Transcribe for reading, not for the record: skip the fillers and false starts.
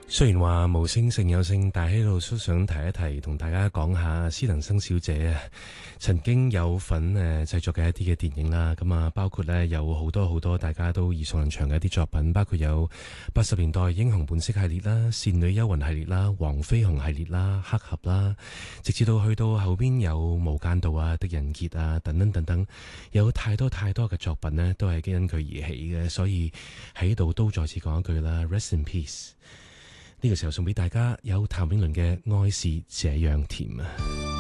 雖然話無聲勝有聲，但係喺度都想提一提，同大家講下施能生小姐啊，曾經有份製作嘅一啲嘅電影啦。咁啊，包括呢有好多大家都耳熟能詳嘅一啲作品，包括有80年代英雄本色系列啦、倩女幽魂系列啦、黃飛鴻系列啦、黑俠啦，直至到去到後邊有無間道啊、狄仁傑啊等等等等，有太多嘅作品呢都係因佢而起嘅。所以喺度都再次講一句啦 ，Rest in peace。呢個時候送俾大家有譚詠麟嘅《愛是這樣甜》啊！